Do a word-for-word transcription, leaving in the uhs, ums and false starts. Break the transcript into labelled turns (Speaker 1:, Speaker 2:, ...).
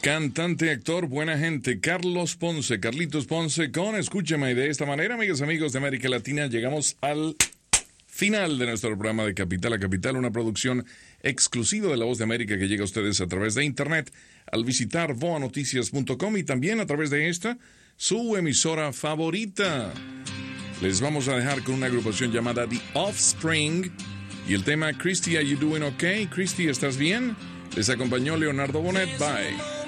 Speaker 1: Cantante, actor, buena gente, Carlos Ponce, Carlitos Ponce, con Escúchame. De esta manera, amigas y amigos de América Latina, llegamos al final de nuestro programa de Capital a Capital, una producción exclusiva de La Voz de América que llega a ustedes a través de internet al visitar voa noticias punto com y también a través de esta, su emisora favorita. Les vamos a dejar con una agrupación llamada The Offspring y el tema Christy, Are You Doing Okay? Christy, ¿estás bien? Les acompañó Leonardo Bonet. Bye.